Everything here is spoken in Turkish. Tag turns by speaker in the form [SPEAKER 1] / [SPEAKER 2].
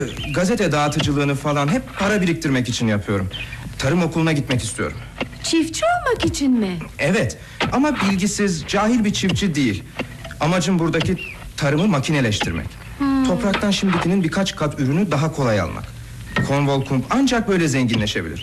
[SPEAKER 1] Gazete dağıtıcılığını falan hep para biriktirmek için yapıyorum. Tarım okuluna gitmek istiyorum.
[SPEAKER 2] Çiftçi olmak için mi?
[SPEAKER 1] Evet, ama bilgisiz, cahil bir çiftçi değil. Amacım buradaki tarımı makineleştirmek. Topraktan şimdikinin birkaç kat ürünü daha kolay almak. Cornwall Kump ancak böyle zenginleşebilir.